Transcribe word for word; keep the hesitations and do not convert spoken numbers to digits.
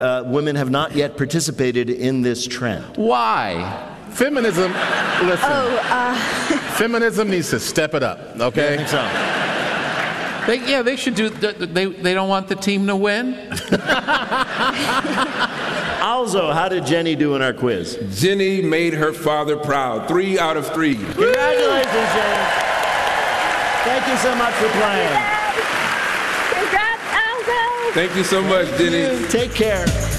uh, women have not yet participated in this trend. Why? Feminism, listen, Oh, uh, feminism needs to step it up, okay? I think so. They, yeah, they should do, they, they don't want the team to win? Also, how did Jenny do in our quiz? Jenny made her father proud. Three out of three. Congratulations, Jenny. Thank you so much for playing. congrats, Aldo. Thank you so much, Jenny. Take care.